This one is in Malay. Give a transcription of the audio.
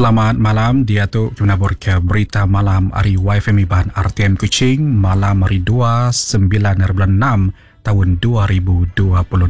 Selamat malam, dia tu menabur ke berita malam hari YFM Iban RTM Kuching malam hari 2/9/6 tahun 2026.